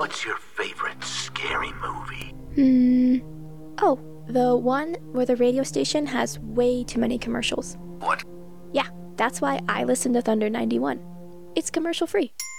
What's your favorite scary movie? Oh, the one where the radio station has way too many commercials. What? Yeah, that's why I listen to Thunder 91. It's commercial free.